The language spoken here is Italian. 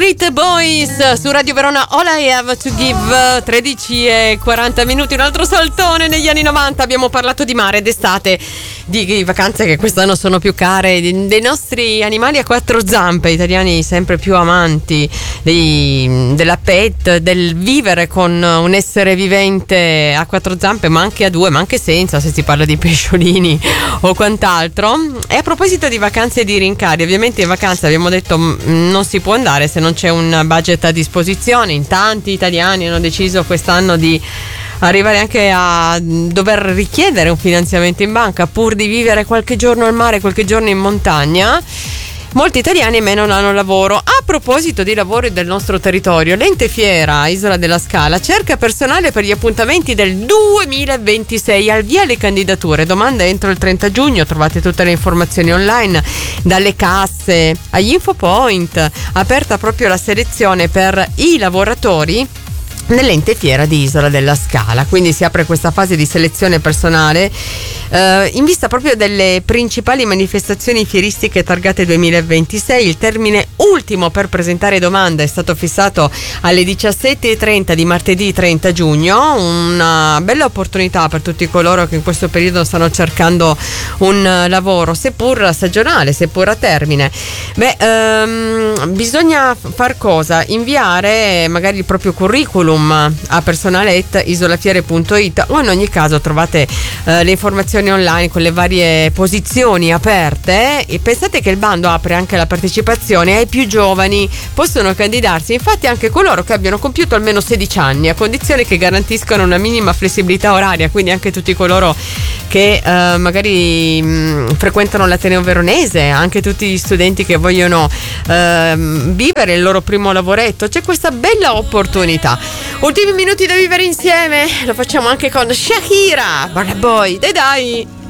Street Boys su Radio Verona. All I Have to Give. 13:40, un altro saltone negli anni 90. Abbiamo parlato di mare, d'estate, di vacanze che quest'anno sono più care, dei nostri animali a quattro zampe, italiani sempre più amanti della pet, del vivere con un essere vivente a quattro zampe, ma anche a due, ma anche senza, se si parla di pesciolini o quant'altro. E a proposito di vacanze e di rincari, ovviamente in vacanza abbiamo detto non si può andare se non c'è un budget a disposizione. In tanti italiani hanno deciso quest'anno di arrivare anche a dover richiedere un finanziamento in banca pur di vivere qualche giorno al mare, qualche giorno in montagna. Molti italiani e non hanno lavoro. A proposito di lavori del nostro territorio, l'Ente Fiera Isola della Scala cerca personale per gli appuntamenti del 2026. Al via le candidature, domanda entro il 30 giugno. Trovate tutte le informazioni online, dalle casse agli infopoint. Aperta proprio la selezione per i lavoratori nell'Ente Fiera di Isola della Scala. Quindi si apre questa fase di selezione personale in vista proprio delle principali manifestazioni fieristiche targate 2026. Il termine ultimo per presentare domanda è stato fissato alle 17:30 di martedì 30 giugno. Una bella opportunità per tutti coloro che in questo periodo stanno cercando un lavoro, seppur stagionale, seppur a termine. Bisogna far cosa? Inviare magari il proprio curriculum a personale@isolafiere.it, o in ogni caso trovate le informazioni online con le varie posizioni aperte. E pensate che il bando apre anche la partecipazione ai più giovani, possono candidarsi infatti anche coloro che abbiano compiuto almeno 16 anni, a condizione che garantiscano una minima flessibilità oraria. Quindi anche tutti coloro che magari frequentano l'Ateneo Veronese, anche tutti gli studenti che vogliono vivere il loro primo lavoretto, c'è questa bella opportunità. Ultimi minuti da vivere insieme, lo facciamo anche con Shakira, Burna Boy, dai.